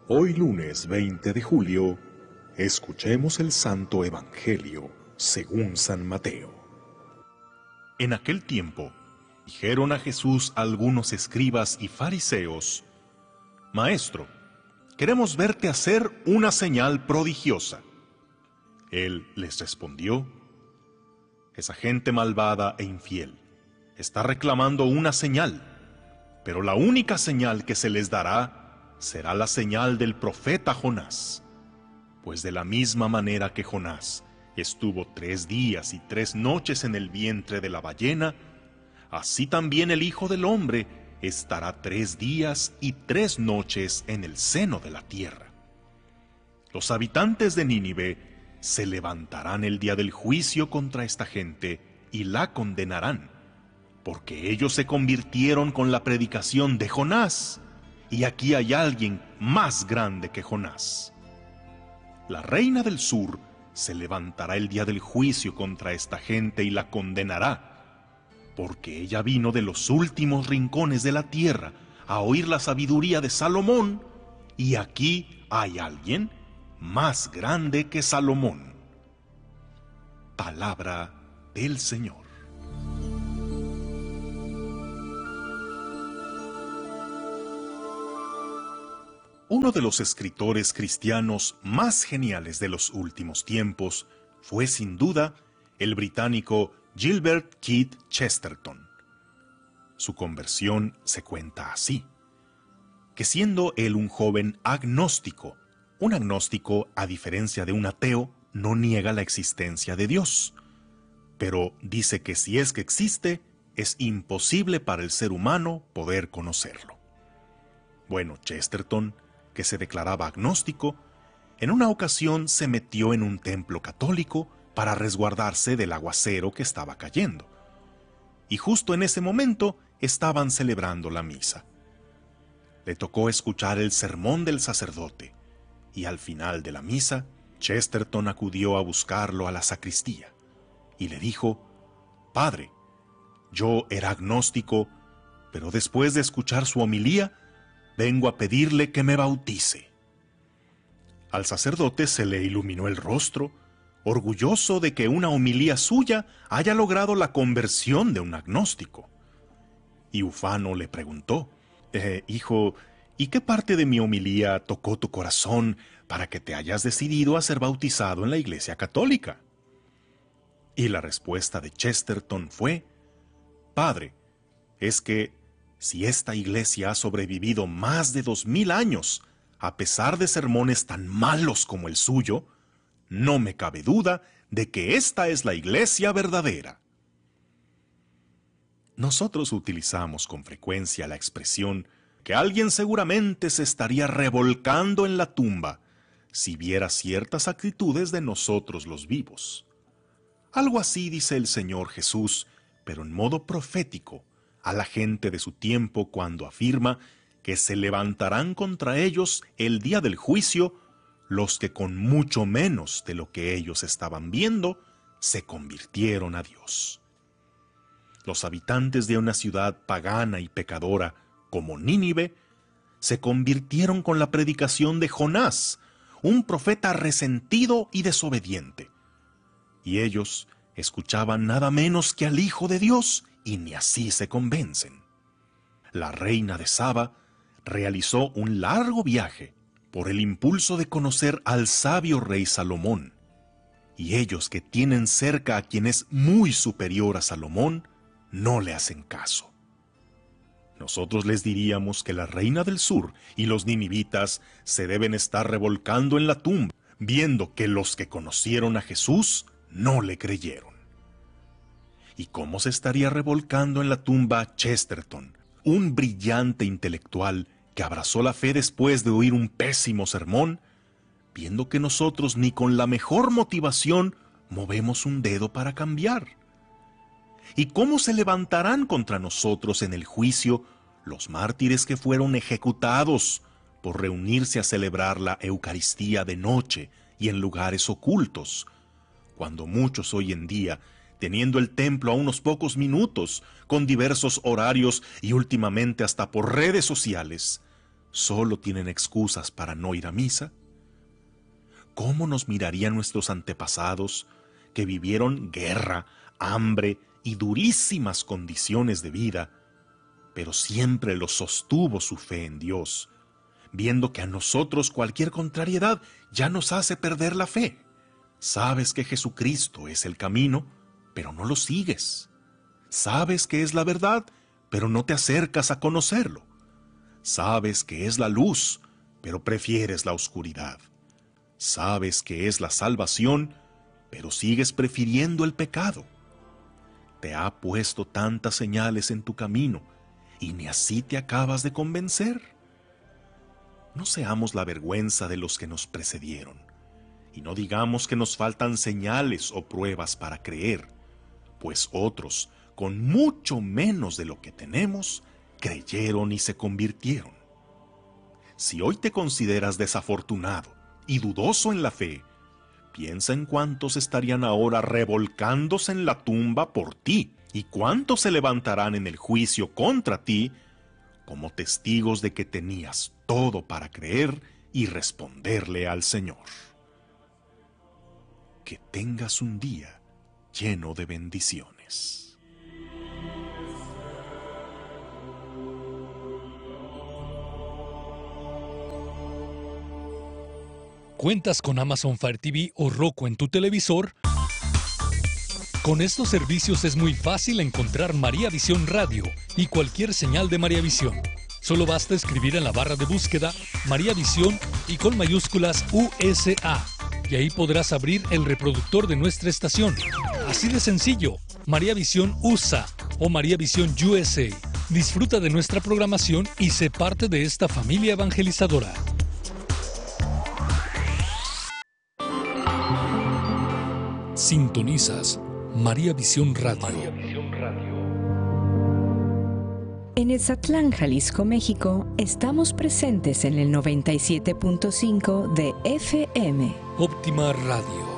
Hoy lunes 20 de julio, escuchemos el Santo Evangelio según San Mateo. En aquel tiempo, dijeron a Jesús algunos escribas y fariseos: Maestro, queremos verte hacer una señal prodigiosa. Él les respondió: Esa gente malvada e infiel está reclamando una señal, pero la única señal que se les dará será la señal del profeta Jonás. Pues de la misma manera que Jonás estuvo 3 días y 3 noches en el vientre de la ballena, así también el Hijo del Hombre estará 3 días y 3 noches en el seno de la tierra. Los habitantes de Nínive se levantarán el día del juicio contra esta gente y la condenarán, porque ellos se convirtieron con la predicación de Jonás, y aquí hay alguien más grande que Jonás. La reina del sur se levantará el día del juicio contra esta gente y la condenará, porque ella vino de los últimos rincones de la tierra a oír la sabiduría de Salomón, y aquí hay alguien más grande que Salomón. Palabra del Señor. Uno de los escritores cristianos más geniales de los últimos tiempos fue sin duda el británico Gilbert Keith Chesterton. Su conversión se cuenta así: que siendo él un joven agnóstico, un agnóstico, a diferencia de un ateo, no niega la existencia de Dios, pero dice que si es que existe, es imposible para el ser humano poder conocerlo. Bueno, Chesterton, que se declaraba agnóstico, en una ocasión se metió en un templo católico para resguardarse del aguacero que estaba cayendo. Y justo en ese momento estaban celebrando la misa. Le tocó escuchar el sermón del sacerdote, y al final de la misa, Chesterton acudió a buscarlo a la sacristía, y le dijo: Padre, yo era agnóstico, pero después de escuchar su homilía, vengo a pedirle que me bautice. Al sacerdote se le iluminó el rostro, orgulloso de que una homilía suya haya logrado la conversión de un agnóstico. Y ufano le preguntó: Hijo, ¿y qué parte de mi homilía tocó tu corazón para que te hayas decidido a ser bautizado en la Iglesia Católica? Y la respuesta de Chesterton fue: Padre, es que si esta iglesia ha sobrevivido más de 2000 años, a pesar de sermones tan malos como el suyo, no me cabe duda de que esta es la iglesia verdadera. Nosotros utilizamos con frecuencia la expresión que alguien seguramente se estaría revolcando en la tumba si viera ciertas actitudes de nosotros los vivos. Algo así dice el Señor Jesús, pero en modo profético, a la gente de su tiempo cuando afirma que se levantarán contra ellos el día del juicio los que con mucho menos de lo que ellos estaban viendo se convirtieron a Dios. Los habitantes de una ciudad pagana y pecadora como Nínive se convirtieron con la predicación de Jonás, un profeta resentido y desobediente. Y ellos escuchaban nada menos que al Hijo de Dios, y ni así se convencen. La reina de Saba realizó un largo viaje por el impulso de conocer al sabio rey Salomón, y ellos que tienen cerca a quien es muy superior a Salomón, no le hacen caso. Nosotros les diríamos que la reina del sur y los ninivitas se deben estar revolcando en la tumba, viendo que los que conocieron a Jesús no le creyeron. ¿Y cómo se estaría revolcando en la tumba Chesterton, un brillante intelectual que abrazó la fe después de oír un pésimo sermón, viendo que nosotros ni con la mejor motivación movemos un dedo para cambiar? ¿Y cómo se levantarán contra nosotros en el juicio los mártires que fueron ejecutados por reunirse a celebrar la Eucaristía de noche y en lugares ocultos, cuando muchos hoy en día, teniendo el templo a unos pocos minutos, con diversos horarios y últimamente hasta por redes sociales, solo tienen excusas para no ir a misa? ¿Cómo nos mirarían nuestros antepasados que vivieron guerra, hambre y durísimas condiciones de vida, pero siempre los sostuvo su fe en Dios, viendo que a nosotros cualquier contrariedad ya nos hace perder la fe? Sabes que Jesucristo es el camino, pero no lo sigues. Sabes que es la verdad, pero no te acercas a conocerlo. Sabes que es la luz, pero prefieres la oscuridad. Sabes que es la salvación, pero sigues prefiriendo el pecado. Te ha puesto tantas señales en tu camino, y ni así te acabas de convencer. No seamos la vergüenza de los que nos precedieron, y no digamos que nos faltan señales o pruebas para creer, pues otros, con mucho menos de lo que tenemos, creyeron y se convirtieron. Si hoy te consideras desafortunado y dudoso en la fe, piensa en cuántos estarían ahora revolcándose en la tumba por ti, y cuántos se levantarán en el juicio contra ti como testigos de que tenías todo para creer y responderle al Señor. Que tengas un día lleno de bendiciones. ¿Cuentas con Amazon Fire TV o Roku en tu televisor? Con estos servicios es muy fácil encontrar María Visión Radio y cualquier señal de María Visión. Solo basta escribir en la barra de búsqueda María Visión y con mayúsculas USA, y ahí podrás abrir el reproductor de nuestra estación. Así de sencillo, María Visión USA o María Visión USA. Disfruta de nuestra programación y sé parte de esta familia evangelizadora. Sintonizas María Visión Radio. En Etzatlán, Jalisco, México, estamos presentes en el 97.5 de FM. Óptima Radio.